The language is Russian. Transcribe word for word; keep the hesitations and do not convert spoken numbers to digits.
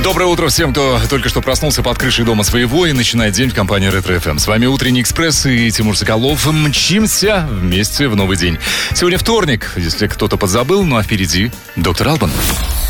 Доброе утро всем, кто только что проснулся под крышей дома своего и начинает день в компании Ретро эф эм. С вами Утренний экспресс и Тимур Соколов. Мчимся вместе в новый день. Сегодня вторник, если кто-то подзабыл, ну а впереди доктор Албан.